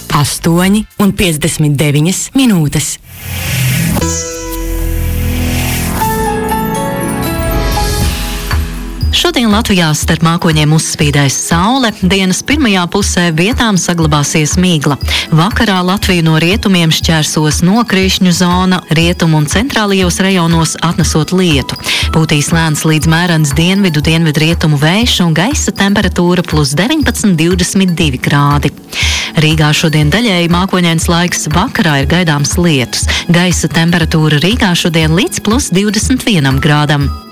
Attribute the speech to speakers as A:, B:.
A: 8:59 minūtes.
B: Šodien Latvijā starp mākoņiem uzspīdēs saule, dienas pirmajā pusē vietām saglabāsies migla. Vakarā Latviju no rietumiem šķērsos nokrišņu zona, rietumu un centrālajos rajonos atnesot lietu. Pūtīs lēns līdz mērens dienvidu-dienvidrietumu vējš un gaisa temperatūra +19–22 grādi. Rīgā šodien daļēji mākoņains laiks, vakarā ir gaidāms lietus. Gaisa temperatūra Rīgā šodien līdz +21 grādam.